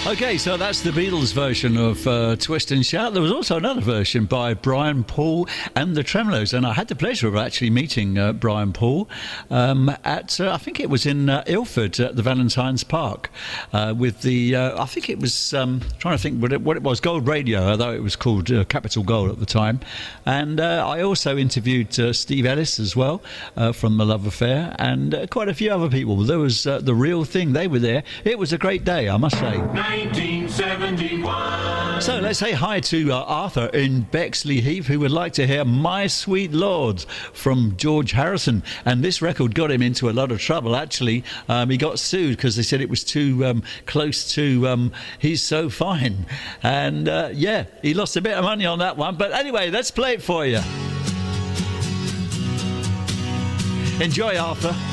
Okay, so that's the Beatles version of Twist and Shout. There was also another version by Brian Paul and the Tremeloes, and I had the pleasure of actually meeting Brian Paul at, I think it was in Ilford at the Valentine's Park with the, I think it was, trying to think what it was, Gold Radio, although it was called Capital Gold at the time. And I also interviewed Steve Ellis as well from The Love Affair, and quite a few other people. There was The Real Thing, they were there. It was a great day, I must say. 1971. So let's say hi to Arthur in Bexley Heath, who would like to hear My Sweet Lord from George Harrison. And this record got him into a lot of trouble, actually. He got sued because they said it was too close to He's So Fine. And yeah, he lost a bit of money on that one. But anyway, let's play it for you. Enjoy, Arthur.